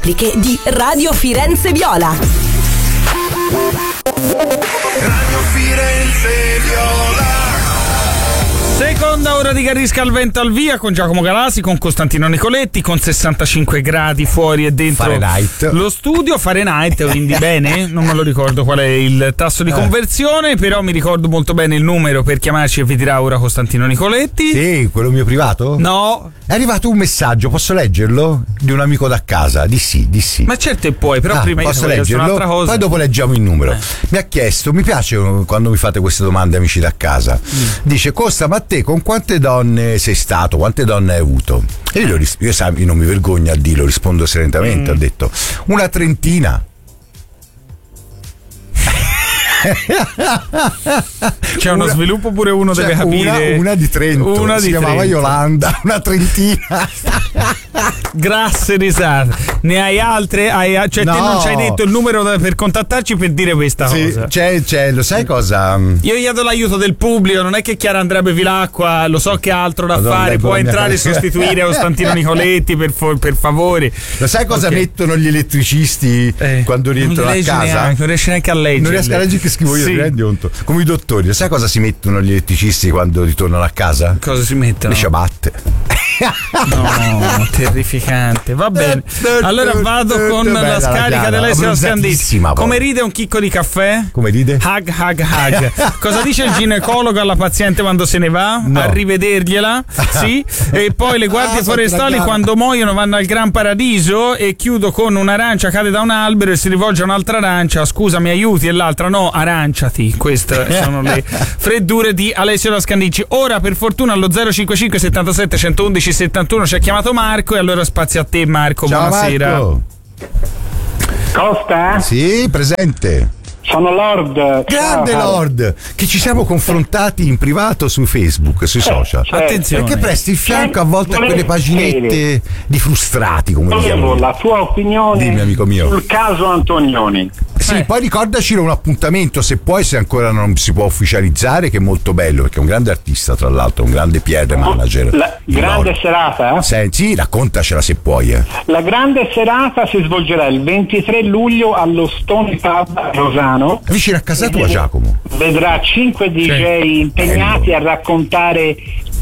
di Radio Firenze Viola. Radio Firenze Viola. Seconda ora di Carisca al vento al via con Giacomo Galassi, con Costantino Nicoletti, con 65 gradi fuori e dentro Fahrenheit. Lo studio. Fahrenheit, quindi bene, non me lo ricordo qual è il tasso di conversione, però mi ricordo molto bene il numero per chiamarci e vi dirà ora Costantino Nicoletti. Sì, quello mio privato? No. È arrivato un messaggio, posso leggerlo? Di un amico da casa, di sì. Ma certo che puoi, però prima posso io leggerlo, un'altra cosa. poi dopo leggiamo il numero. Mi ha chiesto, mi piace quando mi fate queste domande amici da casa. Dice: Costa, ma te con quante donne sei stato? Quante donne hai avuto? E io non mi vergogno a dirlo, rispondo serenamente, ho detto una trentina. C'è uno sviluppo, pure uno deve capire. Una di Trento, una si di chiamava Trento. Yolanda, una trentina. Grasse risate. Ne hai altre? Cioè No. te non ci hai detto il numero per contattarci per dire questa cosa? C'è, lo sai cosa? Io chiedo l'aiuto del pubblico, non è che Chiara Andrea Bevilacqua, lo so che ha altro da Madonna, fare, può Madonna. entrare e sostituire Costantino Nicoletti per favore. Lo sai cosa Ok. mettono gli elettricisti quando rientrano non a leggi casa? neanche, non riesci neanche a leggere. Non riesco a leggere che scrivo io, Sì. ti rendi conto? Come i dottori, lo sai cosa si mettono gli elettricisti quando ritornano a casa? Cosa si mettono? Le ciabatte. No, terrificante. Va bene. Allora vado con Bella la la scarica Chiara, dell'Alessio Scandizzi. abruzzatissima, poi. Come ride un chicco di caffè? Come ride? Hug. Cosa dice il ginecologo alla paziente quando se ne va? No. Arrivedergliela. Sì. E poi le guardie forestali quando muoiono vanno al Gran Paradiso. E chiudo con un'arancia cade da un albero e si rivolge a un'altra arancia. Scusa, mi aiuti? E l'altra no, aranciati. Queste sono le freddure di Alessio Scandicci. Ora per fortuna allo 055 77 111 71 ci ha chiamato Marco e allora spazio a te Marco. Ciao Buonasera. Marco. Costa? Sì, presente. Sono Lord. Grande Ciao. Lord, che ci siamo confrontati in privato su Facebook, sui social. certo. Attenzione. Perché presti il fianco a volte a quelle paginette di frustrati, come Volevo diciamo. la tua opinione Dimmi, amico mio. sul caso Antonioni. Sì, poi ricordaci un appuntamento, se puoi, se ancora non si può ufficializzare, che è molto bello, perché è un grande artista, tra l'altro, un grande PR manager. La di grande Lord. serata? Sì, raccontacela se puoi. La grande serata si svolgerà il 23 luglio allo Stone Pub a Rosano. Vicino a casa tua, Giacomo. Vedrà 5 DJ impegnati a raccontare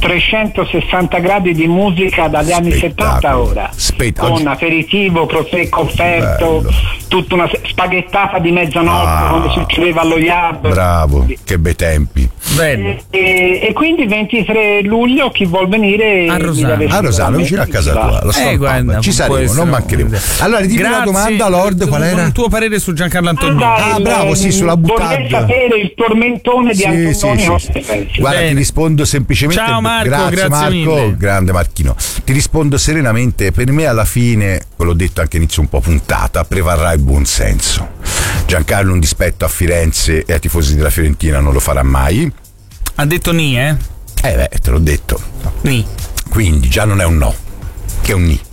360 gradi di musica dagli anni 70 a ora, con aperitivo, prosecco offerto, tutta una spaghettata di mezzanotte come succedeva allo Yab. Bravo, che bei tempi. Bello. E quindi 23 luglio chi vuol venire A Rosano. A Rosano, vicino a casa tua, lo Stone guarda, Pub. Ci può saremo, essere non mancheremo. Allora, dimmi la domanda, Lord, qual era? Un tuo parere su Giancarlo Antonioni. Ah, bravo, sì, sulla buttata. Vorrei sapere il tormentone di Antonioni. Guarda, ti rispondo semplicemente. Ciao Marco, grazie Marco, mille. grande Marchino. Ti rispondo serenamente. Per me alla fine, ve l'ho detto anche inizio un po' puntata, prevarrà il buon senso. Giancarlo un dispetto a Firenze e ai tifosi della Fiorentina non lo farà mai. Ha detto ni, Te l'ho detto. Ni. Quindi già non è un no, che è un ni.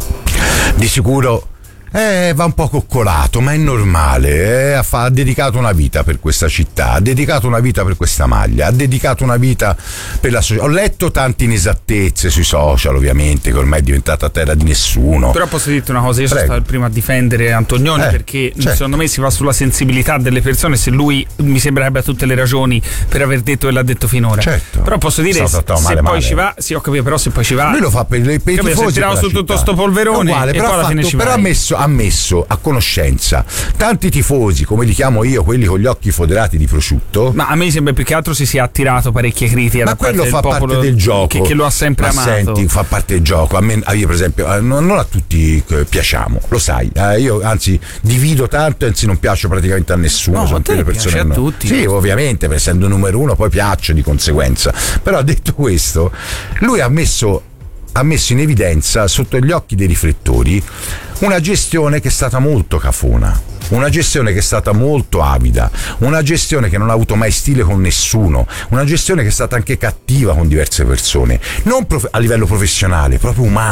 Di sicuro va un po' coccolato, ma è normale. Ha dedicato una vita per questa città, ha dedicato una vita per questa maglia, ha dedicato una vita per la società. Ho letto tante inesattezze sui social, ovviamente, che ormai è diventata terra di nessuno. Però posso dirti una cosa, io sono stato il primo a difendere Antonioni perché secondo me si va sulla sensibilità delle persone. Se lui mi sembra abbia tutte le ragioni per aver detto e l'ha detto finora. Certo. Però posso dire se poi ci va, sì, ho capito, però se poi ci va. Lui lo fa per i tifosi. Si è tirato su tutto sto polverone uguale, e poi alla fine ci va. Però ha messo a conoscenza tanti tifosi, come li chiamo io, quelli con gli occhi foderati di prosciutto. Ma a me sembra più che altro si sia attirato parecchie critiche. Ma quello fa parte del gioco. Che lo ha sempre amato. Senti, fa parte del gioco. A me, io per esempio, non a tutti piacciamo, lo sai. Io anzi divido tanto, anzi non piaccio praticamente a nessuno. No, sono a te le persone piace a tutti. Sì, ovviamente, essendo numero uno, poi piaccio di conseguenza. Però detto questo, lui ha messo in evidenza sotto gli occhi dei riflettori una gestione che è stata molto cafona, una gestione che è stata molto avida, una gestione che non ha avuto mai stile con nessuno, una gestione che è stata anche cattiva con diverse persone, non a livello professionale, proprio umano.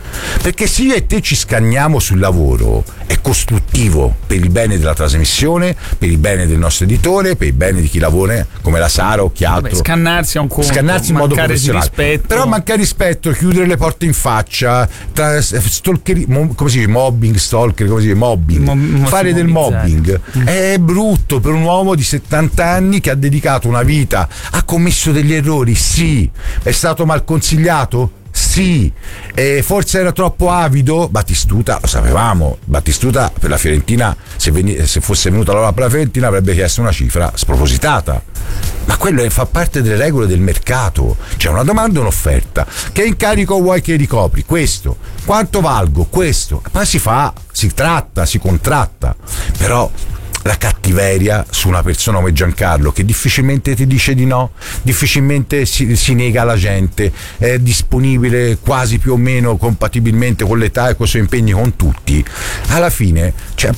Perché se io e te ci scanniamo sul lavoro è costruttivo per il bene della trasmissione, per il bene del nostro editore, per il bene di chi lavora come la Sara o chi altro. Scannarsi è un conto, scannarsi in modo professionale, però mancare rispetto, chiudere le porte in faccia, come si dice, mobbing, stalker, come si dice, mobbing, fare del mobbing è brutto per un uomo di 70 anni che ha dedicato una vita, ha commesso degli errori, sì, è stato mal consigliato, sì, forse era troppo avido. Batistuta, lo sapevamo, Batistuta per la Fiorentina, se fosse venuta l'ora per la Fiorentina avrebbe chiesto una cifra spropositata, ma quello fa parte delle regole del mercato, c'è una domanda e un'offerta. Che incarico vuoi che ricopri? Questo. Quanto valgo? Questo. Poi si tratta, si contratta, però la cattiveria su una persona come Giancarlo, che difficilmente ti dice di no, difficilmente si nega alla gente, è disponibile quasi più o meno compatibilmente con l'età e con i suoi impegni con tutti, alla fine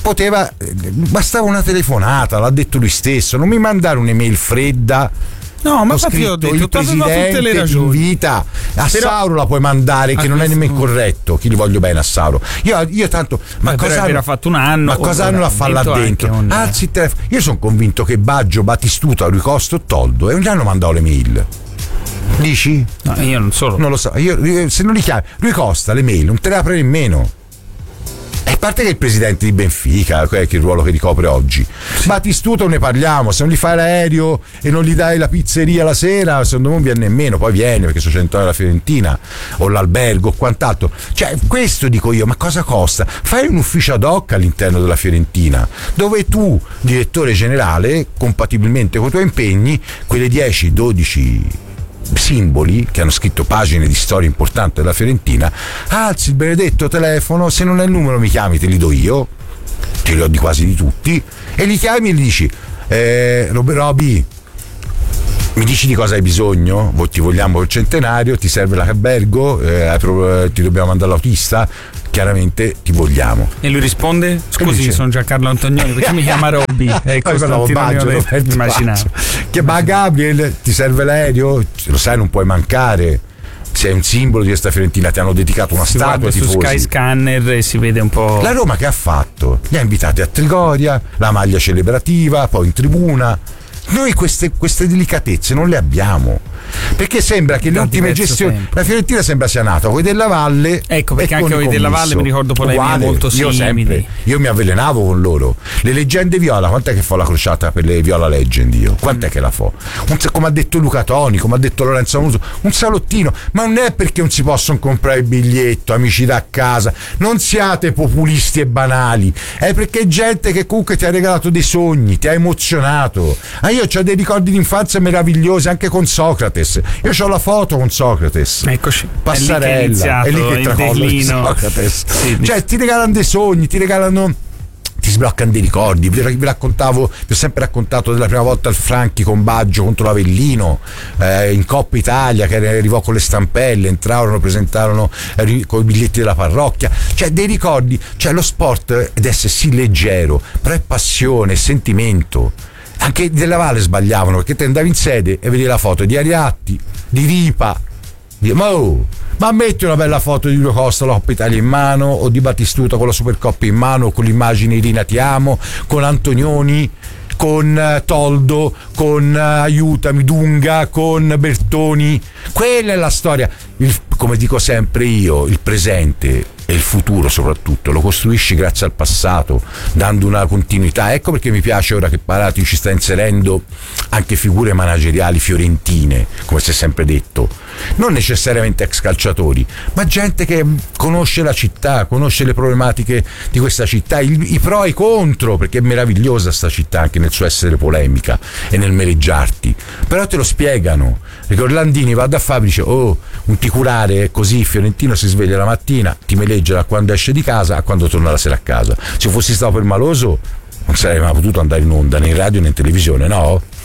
bastava una telefonata, l'ha detto lui stesso, non mi mandare un'email fredda. No, ma infatti ho detto, il presidente tutte le ragioni. Invita a Sauro, la puoi mandare, che non è nemmeno corretto, chi gli voglio bene a Sauro. Io tanto, ma cosa hanno fatto un anno? Ma cosa hanno a fare là dentro? Anzi, io sono convinto che Baggio, Batistuta, Rui Costa o Toldo e non gli hanno mandato le mail. Dici? No, io non lo so. Io, se non li chiami Rui Costa, le mail non te le apre nemmeno. A parte che il presidente di Benfica, che è il ruolo che ricopre oggi, Batistuta ne parliamo, se non gli fai l'aereo e non gli dai la pizzeria la sera, secondo me non viene nemmeno, poi viene perché sono 100 euro alla Fiorentina o l'albergo o quant'altro. Cioè, questo dico io, ma cosa costa? Fai un ufficio ad hoc all'interno della Fiorentina, dove tu, direttore generale, compatibilmente con i tuoi impegni, quelle 10-12 simboli che hanno scritto pagine di storia importante della Fiorentina, alzi il benedetto telefono, se non è il numero mi chiami, te li do io, te li ho di quasi di tutti, e li chiami e gli dici Roby, mi dici di cosa hai bisogno? Ti vogliamo per il centenario, ti serve l'albergo, ti dobbiamo mandare l'autista, chiaramente ti vogliamo. E lui risponde: scusi, sono Giancarlo Antonioni, perché mi chiama Robby? Ecco, immaginavo. Ma Gabriel, ti serve l'aereo? Lo sai, non puoi mancare. Sei un simbolo di questa Fiorentina, ti hanno dedicato una statua su Sky Scanner e si vede un po'. La Roma che ha fatto? Li ha invitati a Trigoria, la maglia celebrativa, poi in tribuna. Noi queste delicatezze non le abbiamo, perché sembra che le ultime gestioni la Fiorentina sembra sia nata con della Valle, ecco perché anche con della Valle mi ricordo polemiche molto simili. Io mi avvelenavo con loro. Le leggende viola, quant'è che fa la crociata per le Viola Legend io? Quant'è che la fa? Come ha detto Luca Toni, come ha detto Lorenzo Amuso, un salottino, ma non è perché non si possono comprare il biglietto, amici da casa, non siate populisti e banali, è perché è gente che comunque ti ha regalato dei sogni, ti ha emozionato. Io ho dei ricordi di infanzia meravigliosi anche con Socrates. Io ho la foto con Socrates. Eccoci. Passarella. È lì che tracollo di Socrates. Sì, cioè, ti regalano dei sogni, ti sbloccano dei ricordi. Vi ho sempre raccontato della prima volta al Franchi con Baggio contro l'Avellino in Coppa Italia, che arrivò con le stampelle, entrarono, presentarono con i biglietti della parrocchia, cioè dei ricordi. Cioè, lo sport deve essere sì leggero, però è passione, è sentimento. Anche della Valle sbagliavano, perché te andavi in sede e vedi la foto di Ariatti, di Ripa, ma metti una bella foto di Rui Costa la Coppa Italia in mano, o di Batistuta con la Supercoppa in mano, con l'immagine Irina ti amo, con Antonioni, con Toldo, con aiutami Dunga, con Bertoni. Quella è la storia. Come dico sempre io, il presente e il futuro soprattutto lo costruisci grazie al passato, dando una continuità. Ecco perché mi piace ora che Parati ci sta inserendo anche figure manageriali fiorentine, come si è sempre detto, non necessariamente ex calciatori, ma gente che conosce la città, conosce le problematiche di questa città, i pro e i contro, perché è meravigliosa sta città anche nel suo essere polemica e nel meleggiarti, però te lo spiegano. Perché Orlandini va da Fabri, dice un ticulare è così, fiorentino si sveglia la mattina, ti meleggia da quando esce di casa a quando torna la sera a casa. Se fossi stato per maloso non sarei mai potuto andare in onda né in radio né in televisione, no?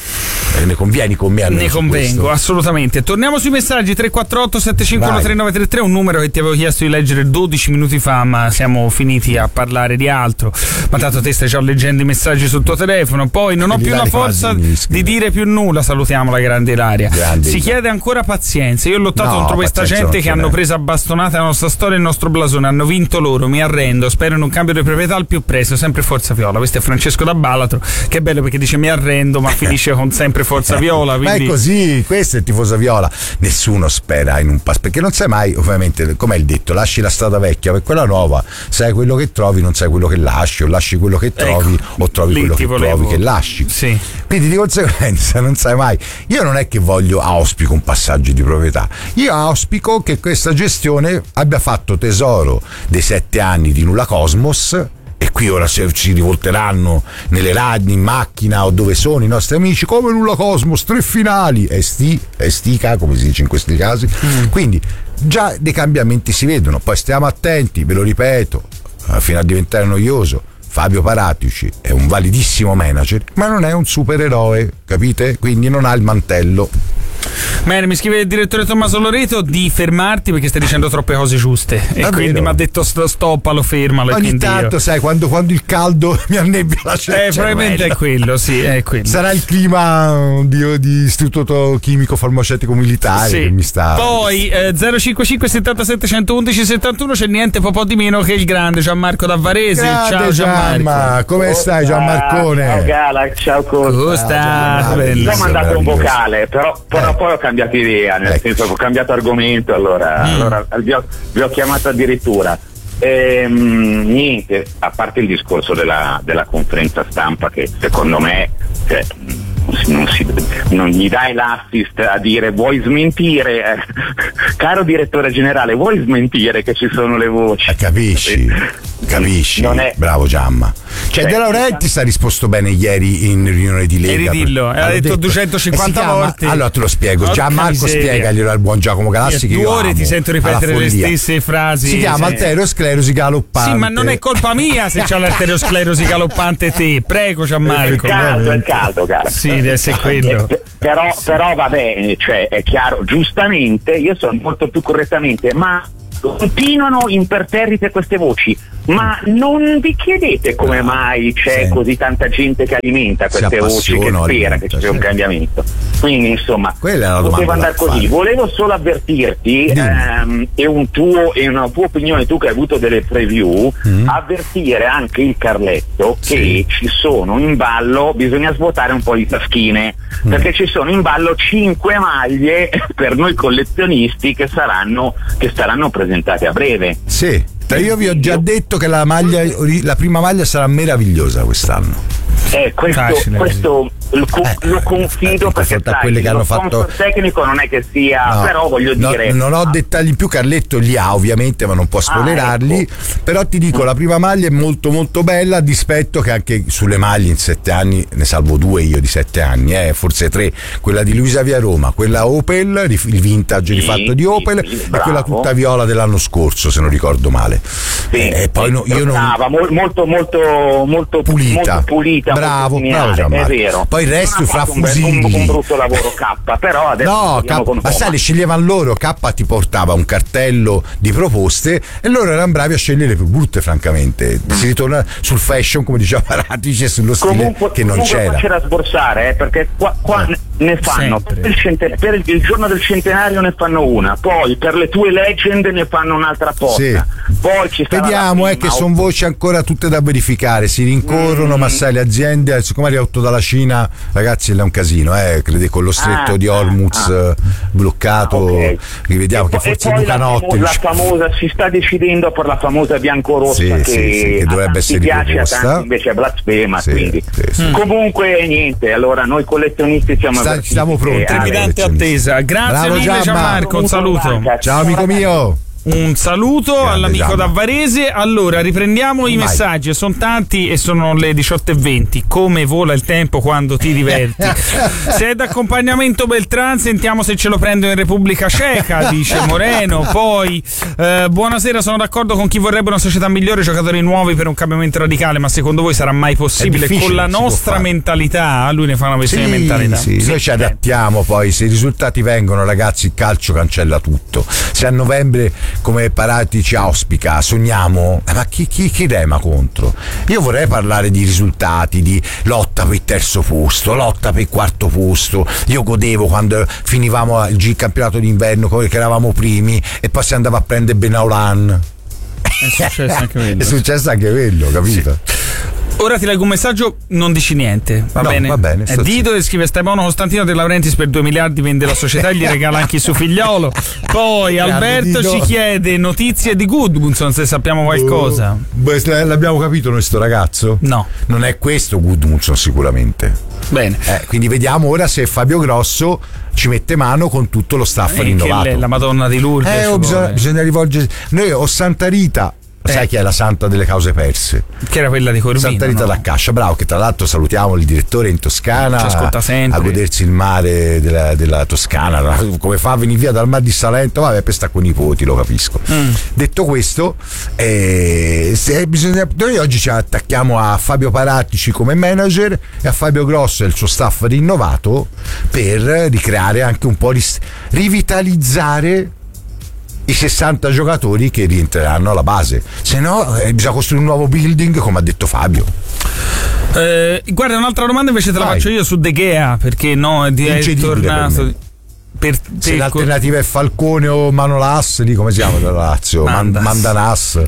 Ne convieni con me? Ne convengo, assolutamente. Torniamo sui messaggi. 348 751 3933, un numero che ti avevo chiesto di leggere 12 minuti fa, ma siamo finiti a parlare di altro. Ma tanto te stai già leggendo i messaggi sul tuo telefono. Poi non ho più la forza di dire più nulla. Salutiamo la grande Ilaria. Si chiede ancora pazienza. Io ho lottato contro questa gente che hanno preso a bastonate la nostra storia e il nostro blasone. Hanno vinto loro, mi arrendo. Spero in un cambio di proprietà al più presto. Sempre Forza Viola. Questo è Francesco da Balatro, che è bello perché dice mi arrendo, ma finisce con sempre Forza Viola. Quindi... Ma è così, questo è il tifoso viola. Nessuno spera in un pass, perché non sai mai, ovviamente, com'è il detto, lasci la strada vecchia per quella nuova, sai quello che trovi, non sai quello che lasci, o lasci quello che trovi, o trovi quello che trovi che lasci. Sì. Quindi di conseguenza non sai mai. Io non è che auspico un passaggio di proprietà, io auspico che questa gestione abbia fatto tesoro dei 7 anni di Nulla Cosmos. E qui ora ci rivolteranno nelle radio, in macchina o dove sono i nostri amici, come Nulla Cosmos, 3 finali, estica, come si dice in questi casi. Quindi già dei cambiamenti si vedono, poi stiamo attenti, ve lo ripeto, fino a diventare noioso. Fabio Paratici è un validissimo manager, ma non è un supereroe, capite? Quindi non ha il mantello. Bene, mi scrive il direttore Tommaso Loreto di fermarti perché stai dicendo troppe cose giuste e quindi mi ha detto stoppalo, fermalo. Ogni tanto sai quando il caldo mi annebbia la cervella. Probabilmente è quello, sì, è quello. Sarà il clima di istituto chimico farmaceutico militare che mi sta. Poi 055 77 111 71 c'è niente po' di meno che il grande Gianmarco da Varese. Ciao Gianmarco. Come stai Gianmarcone? Ciao Gala, ciao Costa. Come stai? Ho mandato un vocale, però poi ho cambiato idea, nel senso che ho cambiato argomento, allora vi ho chiamato addirittura. Niente, a parte il discorso della conferenza stampa che secondo me non gli dai l'assist a dire vuoi smentire, caro direttore generale, vuoi smentire che ci sono le voci? Capisci? Bravo Giamma. Cioè De Laurentiis ha risposto bene ieri in riunione di Lega. Ha detto 250 volte. Allora te lo spiego. Gianmarco, spiegaglielo al buon Giacomo Galassi che io 2 ore ti sento ripetere le stesse frasi. Si chiama arteriosclerosi galoppante. Sì, ma non è colpa mia se c'è l'arteriosclerosi galoppante te. Prego Gianmarco. È caldo, cara. Sì, deve essere quello. Però vabbè, cioè è chiaro, giustamente, io sono molto più correttamente, ma continuano imperterrite queste voci, ma non vi chiedete come mai c'è così tanta gente che alimenta queste voci, che spera che ci sia un cambiamento. Quindi insomma poteva andare così. Volevo solo avvertirti e una tua opinione, tu che hai avuto delle preview, avvertire anche il Carletto che ci sono in ballo, bisogna svuotare un po' di taschine, perché ci sono in ballo 5 maglie per noi collezionisti che saranno presentate a breve. Sì, io vi ho già detto che la prima maglia sarà meravigliosa quest'anno. Questo lo confido perché sai, quelle che hanno fatto tecnico non è che sia, però voglio dire. Non ho dettagli più, Carletto li ha ovviamente, ma non può spoilerarli. Ecco. Però ti dico, la prima maglia è molto molto bella, a dispetto che anche sulle maglie in 7 anni ne salvo 2 io di 7 anni, forse 3. Quella di Luisa Via Roma, quella Opel, il vintage rifatto di Opel, e quella tutta viola dell'anno scorso, se non ricordo male. E poi io non. Molto pulita. Bravo Gianmarco. È vero. Poi il resto fra fusilli. Un brutto lavoro K, però adesso ma sai, le sceglievano loro. K ti portava un cartello di proposte e loro erano bravi a scegliere le più brutte, francamente. Si ritorna sul fashion, come diceva Paratici, e sullo stile che non c'era. C'era da sborsare, perché qua ne fanno per il giorno del centenario ne fanno una, poi per le tue legend ne fanno un'altra apposta. Poi ci sta. Vediamo, che sono voci ancora tutte da verificare, si rincorrono, ma sai, le aziende, siccome è arrivato dalla Cina, ragazzi, è un casino, crede con lo stretto di Hormuz bloccato, rivediamo che forse Bucanotte la famosa si sta decidendo per la famosa biancorossa che dovrebbe essere piace, a tanti invece è blasfema, quindi comunque niente, allora noi collezionisti stiamo pronti, trepidante attesa. Grazie mille Gianmarco, un saluto. Ciao amico mio. un saluto grande all'amico Giamma. da Varese. Allora riprendiamo i messaggi, sono tanti e sono le 18:20. Come vola il tempo quando ti diverti. Se è d'accompagnamento Beltran, sentiamo se ce lo prendo in Repubblica Ceca, dice Moreno. Poi buonasera, sono d'accordo con chi vorrebbe una società migliore, giocatori nuovi per un cambiamento radicale, ma secondo voi sarà mai possibile con la nostra mentalità? Lui ne fa una questione di mentalità. Sì, noi ci adattiamo, poi se i risultati vengono, ragazzi, il calcio cancella tutto. Se a novembre, come Parati ci auspica, sogniamo, ma chi rema contro? Io vorrei parlare di risultati, di lotta per il terzo posto, lotta per il quarto posto. Io godevo quando finivamo il campionato d'inverno che eravamo primi e poi si andava a prendere Benaulan. È successo anche quello, capito? Sì. Ora ti leggo un messaggio, non dici niente, va bene? È Dido e scrive: Stefano Costantino De Laurentiis per 2 miliardi vende la società e gli regala anche il suo figliolo. Poi Alberto ci chiede notizie di Gudmundsson, se sappiamo qualcosa. L'abbiamo capito noi sto ragazzo? No. Non è questo Gudmundsson sicuramente. Bene. Quindi vediamo ora se Fabio Grosso ci mette mano con tutto lo staff rinnovato. La Madonna di Lourdes. Bisogna rivolgersi. Noi o Santa Rita. Sai chi è la santa delle cause perse? Che era quella di Corvino. Santa Rita da Cascia, bravo, che tra l'altro salutiamo il direttore in Toscana. Ci ascolta sempre. A godersi il mare della Toscana. Come fa a venire via dal Mar di Salento? Vabbè, per sta con i nipoti, lo capisco. Detto questo, noi oggi ci attacchiamo a Fabio Paratici come manager e a Fabio Grosso e il suo staff rinnovato per ricreare anche un po' rivitalizzare i 60 giocatori che rientreranno alla base, se no bisogna costruire un nuovo building, come ha detto Fabio. Guarda, un'altra domanda invece te la faccio io su De Gea, perché è tornato se l'alternativa è Falcone o Manolas, lì come si chiama la Lazio? Mandas.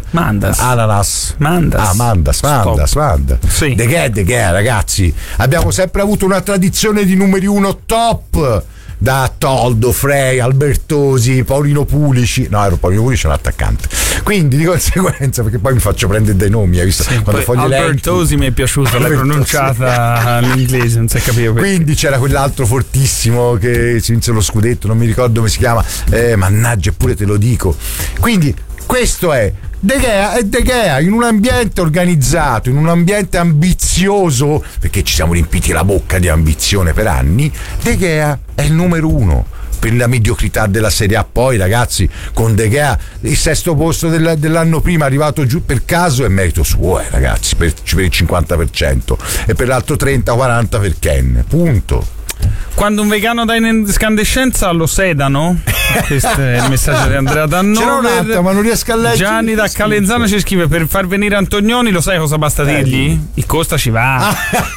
Sì. De Gea, ragazzi, abbiamo sempre avuto una tradizione di numeri 1 top, da Toldo, Frey, Albertosi, Paolino Pulici. No, Paolino Pulici è un attaccante, quindi di conseguenza, perché poi mi faccio prendere dei nomi, hai visto? Sì, Albertosi mi è piaciuta, l'hai pronunciata all'inglese, non si è capito perché. Quindi c'era quell'altro fortissimo che si vinse lo scudetto, non mi ricordo come si chiama, mannaggia, eppure te lo dico. Quindi questo è De Gea in un ambiente organizzato, in un ambiente ambizioso, perché ci siamo riempiti la bocca di ambizione per anni. De Gea è il numero 1 per la mediocrità della Serie A. Poi, ragazzi, con De Gea il 6° posto dell'anno prima, arrivato giù per caso, è merito suo, ragazzi, per il 50%, e per l'altro 30-40 per Ken, punto. Quando un vegano dà in escandescenza lo sedano? Questo è il messaggio di Andrea Dannover. Ma non riesco a leggere. Gianni da Calenzano ci scrive: per far venire Antonioni lo sai cosa basta dirgli? Il Costa ci va.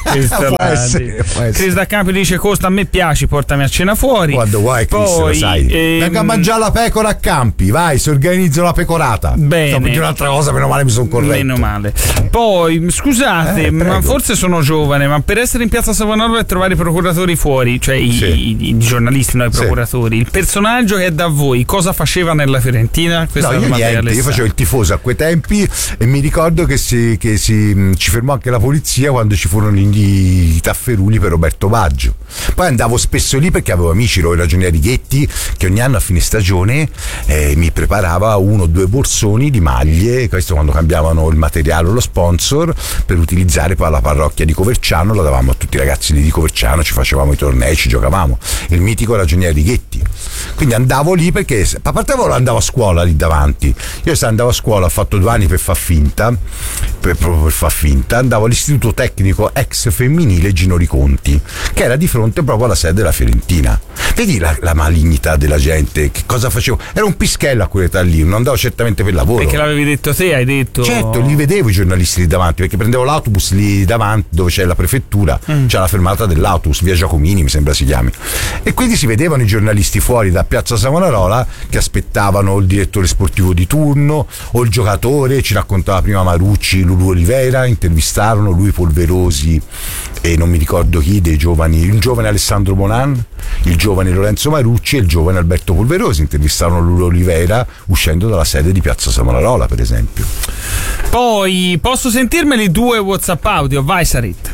Chris da Campi dice: Costa, a me piaci, portami a cena fuori. Quando vuoi, Chris, lo sai. Venga a mangiare la pecora a Campi, vai, si organizza una pecorata. Bene. Di un'altra cosa, meno male mi sono corretto. Meno male. Poi, scusate, ma forse sono giovane, ma per essere in piazza Savonarola e trovare i procuratori fuori, cioè i giornalisti, no, i procuratori, il personaggio che è da voi, cosa faceva nella Fiorentina? Questa io facevo il tifoso a quei tempi e mi ricordo che ci fermò anche la polizia quando ci furono i tafferuli per Roberto Baggio. Poi andavo spesso lì perché avevo amici, il ragioniere Righetti, che ogni anno a fine stagione mi preparava 1 o 2 borsoni di maglie, questo quando cambiavano il materiale o lo sponsor, per utilizzare poi alla parrocchia di Coverciano. Lo davamo a tutti i ragazzi di Coverciano, ci facevamo i tornei, ci giocavamo, il mitico ragioniere Righetti. Quindi andavo lì perché a parte andavo a scuola lì davanti, io andavo a scuola, ho fatto 2 anni per far finta, andavo all'istituto tecnico ex femminile Gino Riconti, che era di fronte proprio alla sede della Fiorentina. Vedi la malignità della gente, che cosa facevo? Ero un pischello a quell'età lì, non andavo certamente per lavoro. Perché l'avevi detto te, hai detto? Certo, li vedevo i giornalisti lì davanti, perché prendevo l'autobus lì davanti dove c'è la prefettura, c'è la fermata dell'autobus, via Giacomini mi sembra si chiami, e quindi si vedevano i giornalisti fuori da piazza Savonarola che aspettavano il direttore sportivo di turno o il giocatore. Ci raccontava prima Marucci, Lulu Olivera, intervistarono lui, Polverosi e non mi ricordo chi dei giovani, il giovane Alessandro Bonan, il giovane Lorenzo Marucci e il giovane Alberto Polverosi intervistarono Lulu Olivera uscendo dalla sede di piazza Savonarola, per esempio. Poi posso sentirmeli 2 WhatsApp audio? Vai Sarit.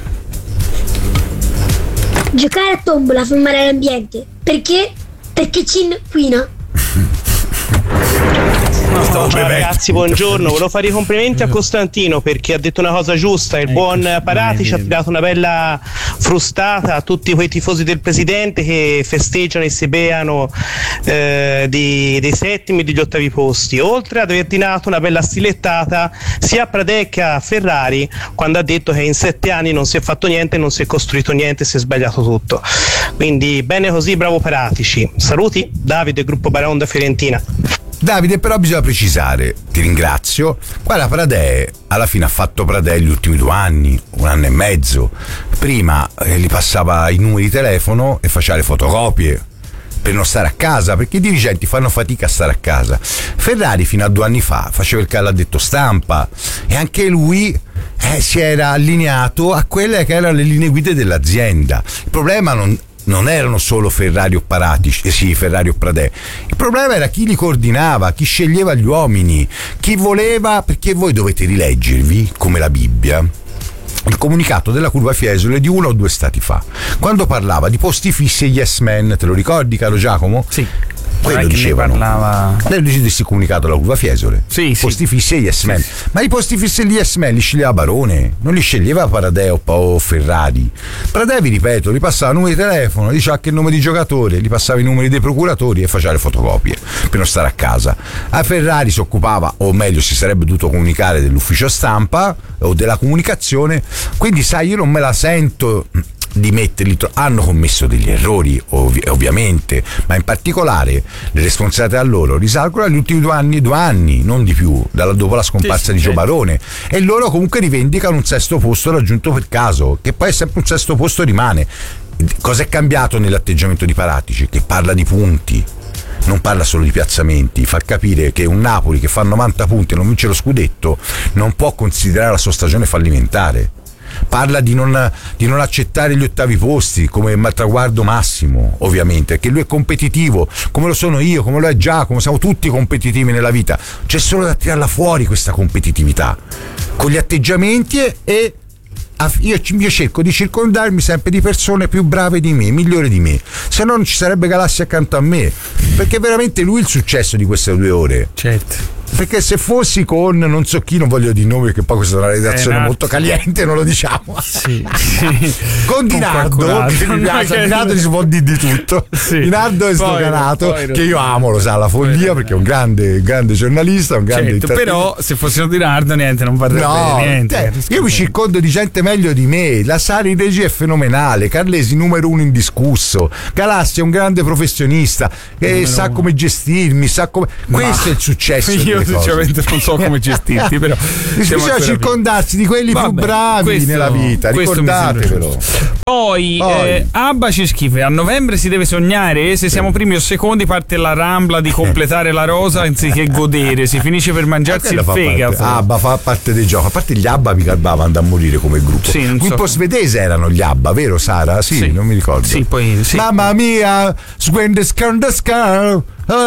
Giocare a tombola fa male all'ambiente. Perché? Perché ci inquina. Ciao ragazzi, buongiorno. Volevo fare i complimenti a Costantino perché ha detto una cosa giusta. Il buon Parati ci ha dato una bella frustata a tutti quei tifosi del presidente che festeggiano e si beano dei settimi e degli ottavi posti, oltre ad aver dato una bella stilettata sia a Pradè che a Ferrari quando ha detto che in 7 anni non si è fatto niente, non si è costruito niente, si è sbagliato tutto. Quindi bene così, bravo Paratici. Saluti, Davide, gruppo Baraonda Fiorentina. Davide, però bisogna precisare, ti ringrazio, guarda, Pradè alla fine ha fatto Pradè gli ultimi 2 anni, 1 anno e mezzo. Prima gli passava i numeri di telefono e faceva le fotocopie per non stare a casa, perché i dirigenti fanno fatica a stare a casa. Ferrari fino a 2 anni fa faceva il calladdetto stampa e anche lui si era allineato a quelle che erano le linee guida dell'azienda. Il problema non erano solo Ferrari o Paratici, Ferrari o Pradè. Il problema era chi li coordinava, chi sceglieva gli uomini, chi voleva, perché voi dovete rileggervi, come la Bibbia, il comunicato della Curva Fiesole di 1 o 2 stati fa, quando parlava di posti fissi e yes men. Te lo ricordi, caro Giacomo? Sì. Quello dicevano. Lei dice di comunicato alla Curva Fiesole. Sì, posti fissi e yes men. Ma i posti fissi e gli yes men li sceglieva Barone, non li sceglieva Pradè o Ferrari. Pradè, vi ripeto, gli passava i numeri di telefono, diceva anche il nome di giocatore, gli passava i numeri dei procuratori e faceva le fotocopie per non stare a casa. A Ferrari si occupava, o meglio si sarebbe dovuto comunicare dell'ufficio stampa o della comunicazione. Quindi sai, io non me la sento di metterli, hanno commesso degli errori ovviamente, ma in particolare le responsabilità a loro risalgono agli ultimi 2 anni, non di più, dopo la scomparsa di Gio Barone, e loro comunque rivendicano un 6° posto raggiunto per caso, che poi è sempre un 6° posto rimane. Cosa è cambiato nell'atteggiamento di Paratici? Che parla di punti, non parla solo di piazzamenti, fa capire che un Napoli che fa 90 punti e non vince lo scudetto non può considerare la sua stagione fallimentare. Parla di non accettare gli ottavi posti come traguardo massimo, ovviamente, perché lui è competitivo, come lo sono io, come lo è Giacomo, siamo tutti competitivi nella vita. C'è solo da tirarla fuori questa competitività con gli atteggiamenti e io cerco di circondarmi sempre di persone più brave di me, migliori di me, se no non ci sarebbe Galassi accanto a me, perché veramente lui è il successo di queste 2 ore. Certo. Perché se fossi con non so chi, non voglio dire nomi, perché poi questa è una redazione molto caliente, non lo diciamo. Sì. Con Dinardo, che mi piace, Dinardo si può dire di tutto. Sì. Dinardo è sdoganato, che io amo, lo sa, la follia, perché è un grande giornalista, un grande però se fossimo Dinardo niente, non varrebbe niente. Io mi circondo di gente meglio di me. La Sari in regia è fenomenale, Carlesi numero 1 indiscusso, Galassi è un grande professionista e sa come gestirmi, sa come. Questo è il successo. Io sinceramente non so come gestirti, però bisogna circondarsi di quelli più bravi nella vita, ricordatevelo. Poi Abba ci scrive: a novembre si deve sognare, se siamo primi o secondi parte la rambla di completare la rosa anziché godere, si finisce per mangiarsi il fegato. Abba fa parte dei giochi, a parte gli Abba mi garbavano da morire come gruppo. Sì, gruppo svedese erano gli Abba, vero Sara? Sì, non mi ricordo. Sì, poi sì. Mamma mia, when the scar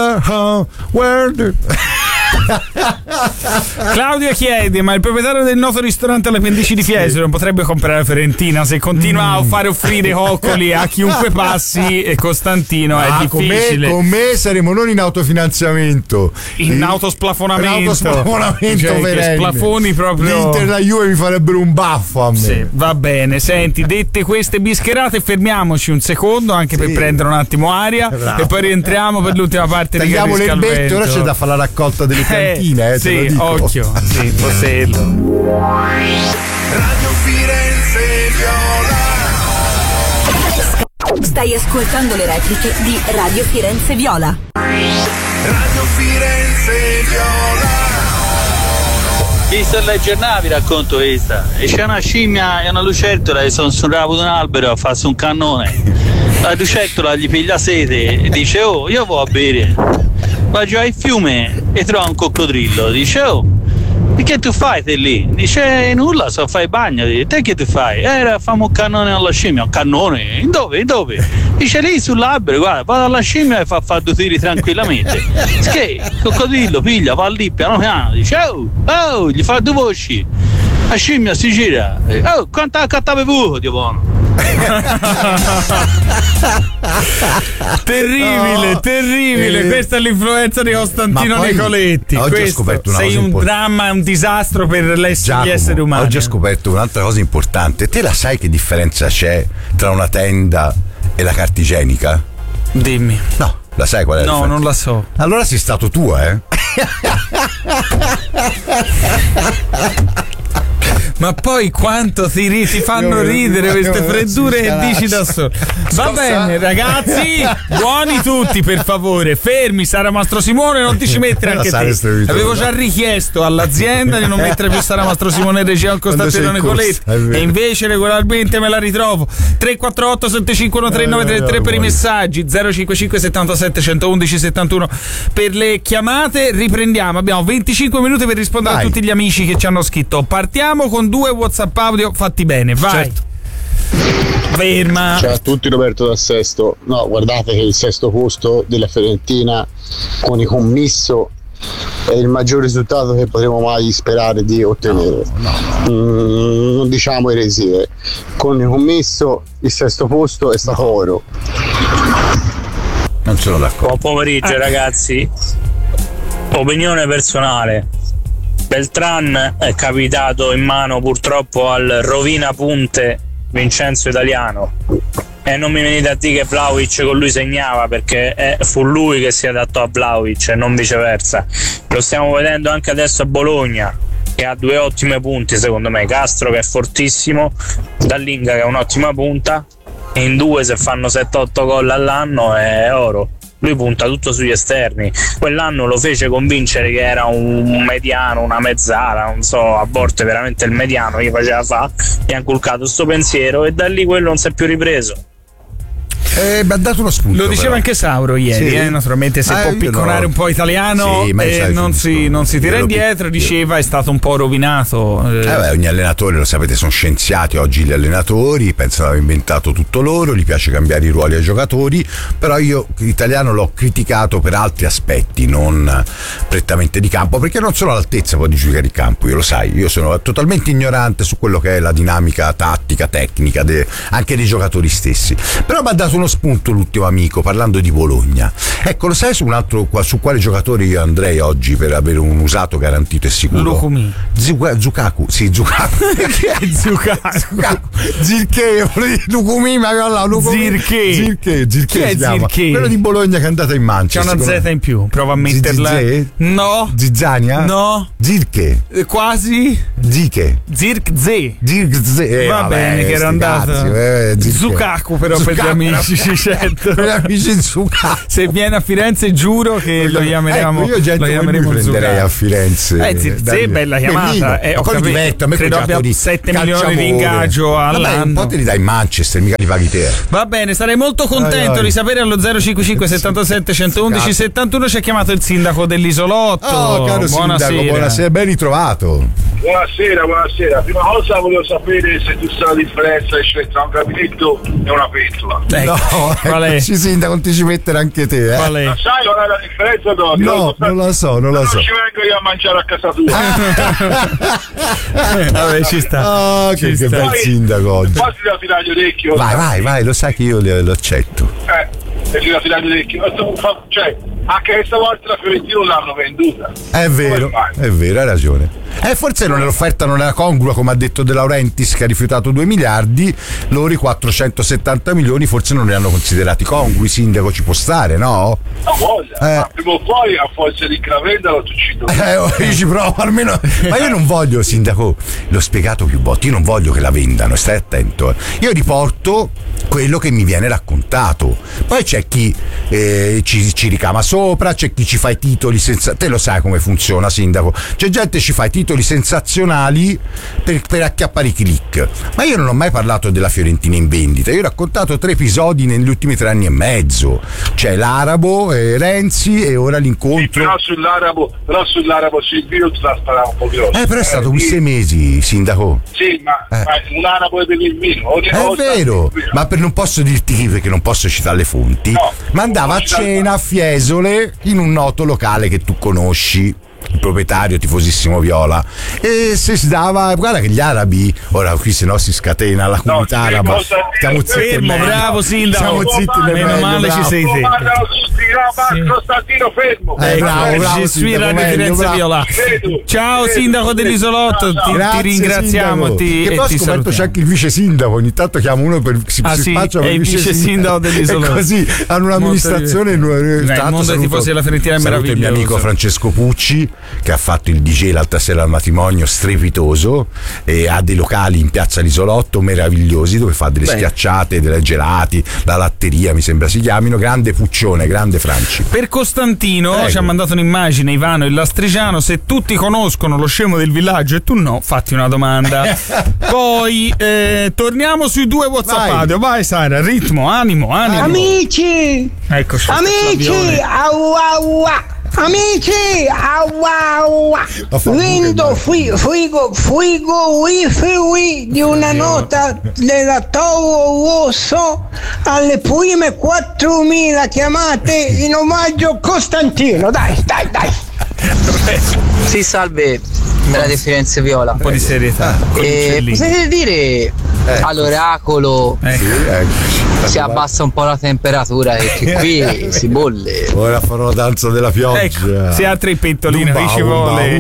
Claudio chiede: ma il proprietario del noto ristorante alle pendici di Fiesole non potrebbe comprare la Fiorentina se continua a fare offrire coccoli a chiunque passi? E Costantino è difficile. Con me saremo non in autofinanziamento, in autosplafonamento, cioè, splafoni proprio. L'Inter e la Juve mi farebbero un baffo a me. Sì, va bene, senti, dette queste bischerate fermiamoci un secondo anche per prendere un attimo aria. Bravo. E poi rientriamo per l'ultima parte. Tagliamo le bette, ora c'è da fare la raccolta delle piantine, sì, te lo dico. Occhio, sì, posello. Radio Firenze Viola. Stai ascoltando le repliche di Radio Firenze Viola. Radio Firenze Viola. Visto il giornale vi racconto questa. E c'è una scimmia e una lucertola che sono sul ramo di un albero a farsi un cannone. La lucertola gli piglia sete e dice: oh, io vado a bere. Va giù al fiume e trova un coccodrillo. Dice: oh, e che tu fai te lì? Dice: nulla, so fare il bagno. Te che tu fai? Famo un cannone alla scimmia. Un cannone? In dove? In dove? Dice: lì sull'albero, guarda, vado alla scimmia e fa 2 tiri tranquillamente. Che? Coccodrillo piglia, va lì piano piano. Dice: oh, gli fa 2 voci. La scimmia si gira. Oh, quanto ha bevuto, Dio buono? Terribile. Questa è l'influenza di Costantino Nicoletti. Oggi ho scoperto una sei cosa un dramma, è un disastro per gli esseri umani. Oggi ho scoperto un'altra cosa importante. Te la sai che differenza c'è tra una tenda e la carta igienica? Dimmi. No, la sai qual è? No, non la so. Allora sei stato tu, Ma poi quanto ti fanno ridere queste freddure e dici da solo. Va bene, ragazzi, buoni tutti, per favore. Fermi, Sara Mastro Simone, non ti ci mettere anche te. Avevo già richiesto all'azienda di non mettere più Sara Mastro Simone in regia al Costantino Nicoletti. E invece regolarmente me la ritrovo. 348 751 3933 per i messaggi, 055 77 111 71 per le chiamate. Riprendiamo, abbiamo 25 minuti per rispondere a tutti gli amici che ci hanno scritto. Partiamo con 2 WhatsApp audio fatti bene, vai. Certo. Ferma. Ciao a tutti, Roberto da Sesto. No, guardate che il sesto posto della Fiorentina con i commisso è il maggior risultato che potremo mai sperare di ottenere. Non diciamo eresie. Con il commisso il sesto posto è stato oro. Non sono d'accordo. Buon pomeriggio ragazzi. Opinione personale. Beltran è capitato in mano purtroppo al rovina punte Vincenzo Italiano e non mi venite a dire che Vlahovic con lui segnava, perché fu lui che si adattò a Vlahovic e non viceversa. Lo stiamo vedendo anche adesso a Bologna, che ha 2 ottime punti secondo me, Castro che è fortissimo, Dallinga che è un'ottima punta, e in 2 se fanno 7-8 gol all'anno è oro. Lui punta tutto sugli esterni. Quell'anno lo fece convincere che era un mediano, una mezzala, non so, a volte veramente il mediano gli faceva fa, gli ha inculcato sto pensiero e da lì quello non si è più ripreso. Mi ha dato uno spunto. Lo diceva però anche Sauro ieri, sì. Naturalmente se può picconare un po' italiano sì, non si tira indietro, diceva è stato un po' rovinato. Ogni allenatore, lo sapete, sono scienziati oggi gli allenatori, pensano di aver inventato tutto loro, gli piace cambiare i ruoli ai giocatori, però io l'italiano l'ho criticato per altri aspetti, non prettamente di campo, perché non sono all'altezza poi di giocare il campo, io lo sai, io sono totalmente ignorante su quello che è la dinamica tattica, tecnica anche dei giocatori stessi. Però mi ha dato uno spunto l'ultimo amico parlando di Bologna. Ecco, lo sai su quale giocatore io andrei oggi per avere un usato garantito e sicuro? Lukumi. Zukaku. Che è Zukaku? Zirche, Lukumi, ma Zirche. Chi è Zirche? Quello di Bologna che è andato in Manchester. C'è una Z in più, prova a metterla. No. Zizzania? No. Zirche. Quasi. Zirkze. Va bene, che era andato. Zukaku però per gli amici. Se viene a Firenze giuro che lo chiameremo. Io gente lo prenderei a Firenze. Zirze, bella chiamata. Credo abbia 7 milioni di ingaggio all'anno. Un po' te li dai in Manchester, mica li paghi te. Va bene, sarei molto contento di sapere allo 055 77 111 71. Ci ha chiamato il sindaco dell'isolotto. Oh, caro sindaco, buonasera, ben ritrovato. Buonasera. Prima cosa volevo sapere se tu sai la differenza tra un gabinetto e una pentola. No, qual è? Sindaco, non ti ci mettere anche te, Qual è? Ma sai qual è la differenza? No, non la so. Non ci vengo io a mangiare a casa tua. Vabbè, ci sta. Che bel sindaco oggi. Poi ti da tirare gli orecchi. Vai, lo sai che io lo accetto. E ti da tirare gli orecchi. Cioè, anche questa volta la Fiorentina l'hanno venduta. È vero, hai ragione. Forse l'offerta non era congrua, come ha detto De Laurentiis, che ha rifiutato 2 miliardi, loro i 470 milioni forse non li hanno considerati congrui. Sindaco, ci può stare, no? No, ma prima o poi a forza di cravendolo tu ci io ci provo almeno. Ma io non voglio, sindaco, l'ho spiegato più volte, io non voglio che la vendano, stai attento. Io riporto quello che mi viene raccontato, poi c'è chi ci ricama sopra, c'è chi ci fa i titoli senza. Te lo sai come funziona, sindaco, c'è gente che ci fa i titoli sensazionali per acchiappare i click, ma io non ho mai parlato della Fiorentina in vendita. Io ho raccontato 3 episodi negli ultimi 3 anni e mezzo, c'è l'Arabo, Renzi e ora l'incontro. Sì, però sull'Arabo Silvio tu la sparava un po' grosso. Però è stato 6 mesi, sindaco. Sì, ma un Arabo è per il vino. È vero, ma non posso dirti chi, perché non posso citare le fonti. No, ma andava a cena a Fiesole in un noto locale che tu conosci. il proprietario tifosissimo viola, e si dava, guarda che gli arabi, ora qui se no si scatena la comunità araba, stiamo zitti, bravo sindaco, siamo zitti, meno male ci sei te. Costantino fermo. Je suis Radio Firenze Viola. Ciao sindaco dell'isolotto, ti ringraziamo e poi ho scoperto c'è anche il vice sindaco, ogni tanto chiamo uno per si spaccia per il vice sindaco dell'isolotto, e così hanno un'amministrazione. Il mondo dei tifosi della Fiorentina è meraviglioso. Il mio amico Francesco Pucci, che ha fatto il DJ l'altra sera al matrimonio, strepitoso, e ha dei locali in piazza L'Isolotto meravigliosi dove fa delle schiacciate, delle gelati, la latteria mi sembra si chiamino. Grande Puccione, grande Franci. Per Costantino ci ha mandato un'immagine Ivano il Lastrigiano: se tutti conoscono lo scemo del villaggio e tu no, fatti una domanda. Poi torniamo sui 2 WhatsApp audio. Vai Sara, ritmo, animo. Amici, eccoci, amici, vendo frigo wifi di una nota della Toro Rosso alle prime 4.000 chiamate in omaggio Costantino. Dai. Sì, salve, Radio Firenze Viola. Un po' di serietà. Potete dire all'oracolo si abbassa un po' la temperatura, perché qui si bolle. Ora farò la danza della pioggia. Ecco, si ha 3 pentolini, qui ci vuole